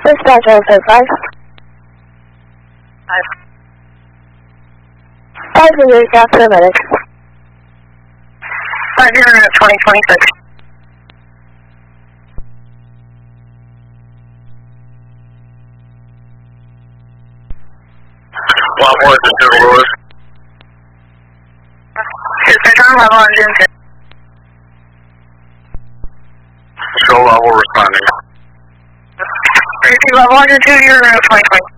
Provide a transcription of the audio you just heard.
Dispatch 075. 500 gas paramedic. 500 2026. Lot more than St. Louis. Dispatch on level engine 10. Show level responding. 32 level engine 2, you're 2020.